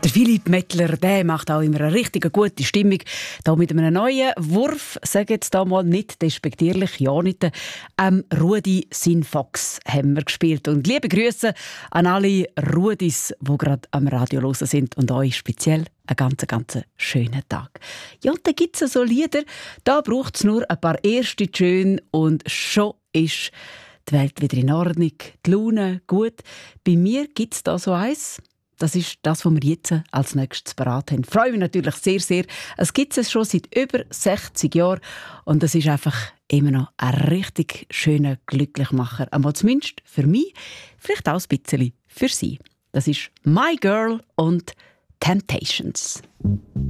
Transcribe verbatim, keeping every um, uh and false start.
Der Philipp Mettler, der macht auch immer eine richtig gute Stimmung. Da mit einem neuen Wurf, sage jetzt da mal nicht despektierlich, ja nicht. Ähm, Rudi Sinfox haben wir gespielt. Und liebe Grüße an alle Rudis, die gerade am Radio hören sind und euch speziell einen ganz, ganz schönen Tag. Ja, und da gibt es so Lieder, da braucht es nur ein paar erste Töne und schon ist die Welt wieder in Ordnung, die Laune gut. Bei mir gibt es da so eins. Das ist das, was wir jetzt als nächstes parat haben. Ich freue mich natürlich sehr, sehr. Es gibt es schon seit über sechzig Jahren und es ist einfach immer noch ein richtig schöner Glücklichmacher. Einmal zumindest für mich, vielleicht auch ein bisschen für Sie. Das ist «My Girl» und «Temptations».